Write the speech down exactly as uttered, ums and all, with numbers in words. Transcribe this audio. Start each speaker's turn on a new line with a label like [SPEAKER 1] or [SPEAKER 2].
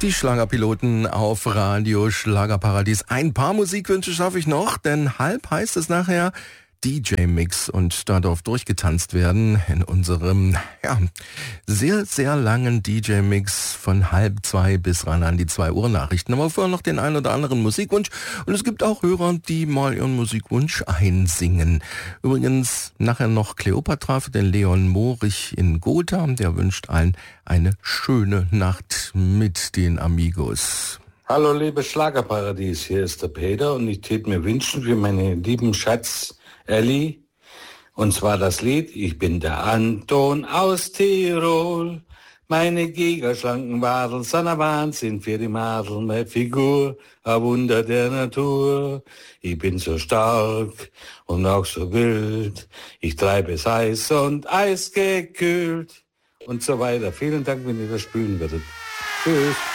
[SPEAKER 1] Die Schlagerpiloten auf Radio Schlagerparadies. Ein paar Musikwünsche schaffe ich noch, denn halb heißt es nachher D J-Mix und da darf durchgetanzt werden in unserem ja, sehr, sehr langen D J-Mix von halb zwei bis ran an die zwei Uhr Nachrichten. Aber vorher noch den einen oder anderen Musikwunsch und es gibt auch Hörer, die mal ihren Musikwunsch einsingen. Übrigens nachher noch Kleopatra für den Leon Morich in Gotha. Der wünscht allen eine schöne Nacht mit den Amigos.
[SPEAKER 2] Hallo liebes Schlagerparadies, hier ist der Peter und ich tät mir wünschen für meinen lieben Schatz Elli, und zwar das Lied Ich bin der Anton aus Tirol. Meine gigaschlanken Wadeln sind ein Wahnsinn für die Madel, meine Figur, ein Wunder der Natur. Ich bin so stark und auch so wild, ich treibe es heiß und eisgekühlt und so weiter. Vielen Dank, wenn ihr das spielen würdet. Tschüss.